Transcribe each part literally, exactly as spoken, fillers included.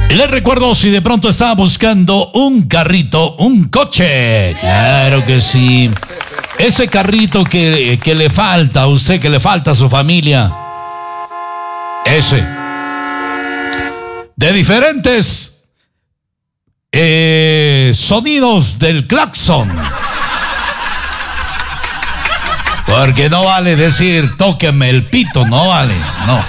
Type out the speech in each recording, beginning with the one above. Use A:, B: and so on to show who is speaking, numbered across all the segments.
A: Les recuerdo, si de pronto estaba buscando un carrito, un coche, claro que sí, ese carrito que, que le falta a usted, que le falta a su familia, ese, de diferentes eh, sonidos del claxon, porque no vale decir tóqueme el pito, no vale, no.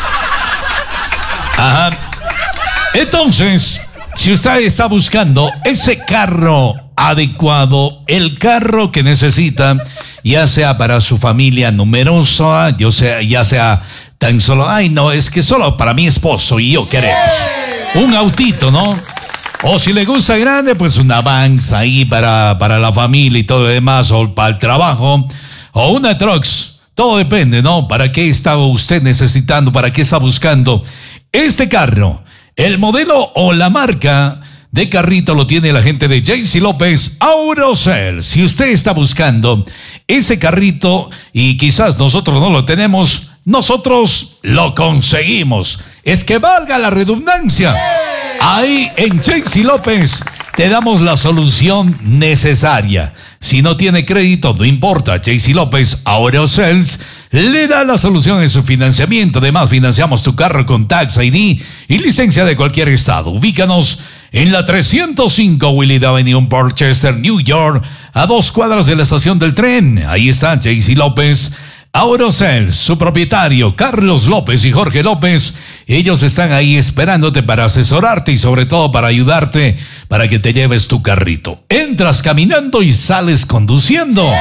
A: Ajá. Entonces, si usted está buscando ese carro adecuado, el carro que necesita, ya sea para su familia numerosa, ya sea, ya sea tan solo, ay no, es que solo para mi esposo y yo queremos un autito, ¿no? O si le gusta grande, pues una Vans ahí para, para la familia y todo lo demás, o para el trabajo, o una Trox, todo depende, ¿no? ¿Para qué está usted necesitando? ¿Para qué está buscando este carro? El modelo o la marca de carrito lo tiene la gente de Jaycee López Aurocel. Si usted está buscando ese carrito y quizás nosotros no lo tenemos, nosotros lo conseguimos. Es que valga la redundancia. Ahí en Jaycee López te damos la solución necesaria. Si no tiene crédito, no importa. Jaycee López Aurocel le da la solución en su financiamiento. Además, financiamos tu carro con Tax I D y licencia de cualquier estado. Ubícanos en la trescientos cinco Willard Avenue en Portchester, New York, a dos cuadras de la estación del tren. Ahí está Jaycee López Aurocel, su propietario Carlos López y Jorge López. Ellos están ahí esperándote para asesorarte y sobre todo para ayudarte para que te lleves tu carrito. Entras caminando y sales conduciendo.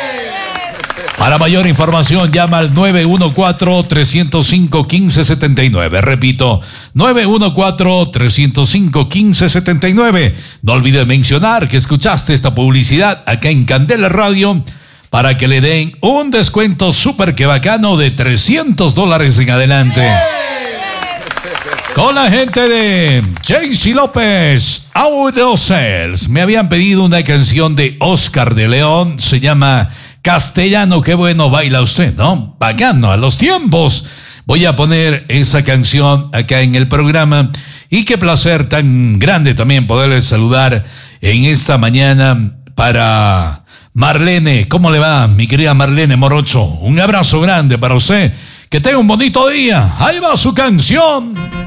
A: Para mayor información, llama al nueve uno cuatro, tres cero cinco, uno cinco siete nueve. Repito, nueve uno cuatro, tres cero cinco, uno cinco siete nueve. No olvides mencionar que escuchaste esta publicidad acá en Candela Radio para que le den un descuento súper que bacano de trescientos dólares en adelante. Con la gente de Jaycee López Aurocel. Me habían pedido una canción de Oscar de León, se llama Castellano. Qué bueno baila usted, ¿no? Bacano, a los tiempos. Voy a poner esa canción acá en el programa. Y qué placer tan grande también poderles saludar en esta mañana para Marlene. ¿Cómo le va, mi querida Marlene Morocho? Un abrazo grande para usted. Que tenga un bonito día. Ahí va su canción.